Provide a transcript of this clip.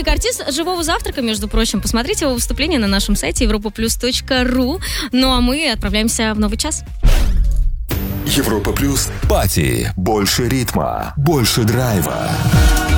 Доминик, артист «Живого завтрака», между прочим. Посмотрите его выступление на нашем сайте europaplus.ru. Ну а мы отправляемся в новый час. Европа Плюс. Пати. Больше ритма, больше драйва.